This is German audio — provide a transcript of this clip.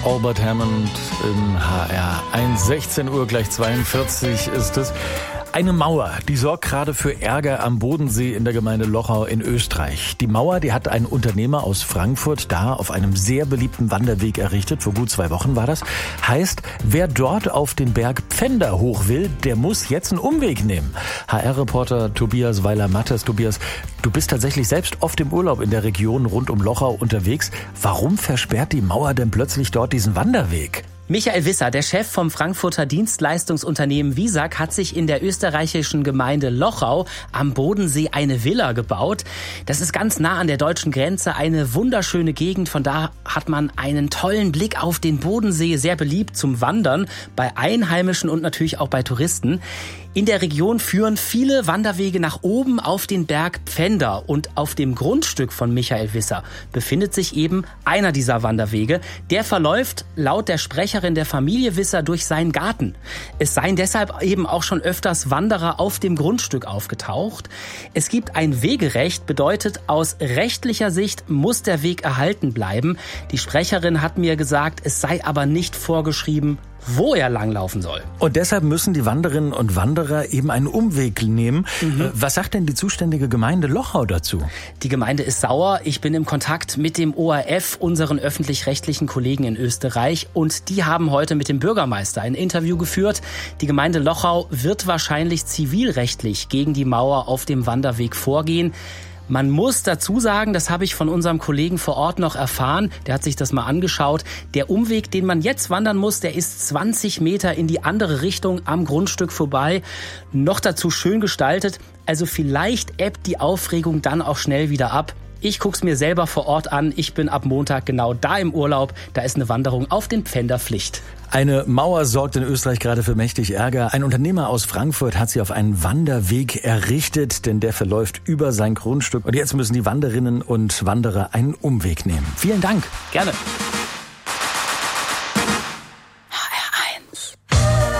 Albert Hammond in HR 1, 16 Uhr gleich 42 ist es. Eine Mauer, die sorgt gerade für Ärger am Bodensee in der Gemeinde Lochau in Österreich. Die Mauer, die hat ein Unternehmer aus Frankfurt da auf einem sehr beliebten Wanderweg errichtet. Vor gut 2 Wochen war das. Heißt, wer dort auf den Berg Pfänder hoch will, der muss jetzt einen Umweg nehmen. HR-Reporter Tobias Weiler-Mattes. Tobias, du bist tatsächlich selbst oft im Urlaub in der Region rund um Lochau unterwegs. Warum versperrt die Mauer denn plötzlich dort diesen Wanderweg? Michael Wisser, der Chef vom Frankfurter Dienstleistungsunternehmen Visag, hat sich in der österreichischen Gemeinde Lochau am Bodensee eine Villa gebaut. Das ist ganz nah an der deutschen Grenze, eine wunderschöne Gegend. Von da hat man einen tollen Blick auf den Bodensee, sehr beliebt zum Wandern bei Einheimischen und natürlich auch bei Touristen. In der Region führen viele Wanderwege nach oben auf den Berg Pfänder und auf dem Grundstück von Michael Wisser befindet sich eben einer dieser Wanderwege. Der verläuft laut der Sprecherin der Familie Wisser durch seinen Garten. Es seien deshalb eben auch schon öfters Wanderer auf dem Grundstück aufgetaucht. Es gibt ein Wegerecht, bedeutet aus rechtlicher Sicht muss der Weg erhalten bleiben. Die Sprecherin hat mir gesagt, es sei aber nicht vorgeschrieben, wo er langlaufen soll. Und deshalb müssen die Wanderinnen und Wanderer eben einen Umweg nehmen. Was sagt denn die zuständige Gemeinde Lochau dazu? Die Gemeinde ist sauer. Ich bin im Kontakt mit dem ORF, unseren öffentlich-rechtlichen Kollegen in Österreich. Und die haben heute mit dem Bürgermeister ein Interview geführt. Die Gemeinde Lochau wird wahrscheinlich zivilrechtlich gegen die Mauer auf dem Wanderweg vorgehen. Man muss dazu sagen, das habe ich von unserem Kollegen vor Ort noch erfahren, der hat sich das mal angeschaut, der Umweg, den man jetzt wandern muss, der ist 20 Meter in die andere Richtung am Grundstück vorbei, noch dazu schön gestaltet, also vielleicht ebbt die Aufregung dann auch schnell wieder ab. Ich guck's mir selber vor Ort an, ich bin ab Montag genau da im Urlaub, da ist eine Wanderung auf den Pfänder Pflicht. Eine Mauer sorgt in Österreich gerade für mächtig Ärger. Ein Unternehmer aus Frankfurt hat sie auf einen Wanderweg errichtet, denn der verläuft über sein Grundstück. Und jetzt müssen die Wanderinnen und Wanderer einen Umweg nehmen. Vielen Dank. Gerne.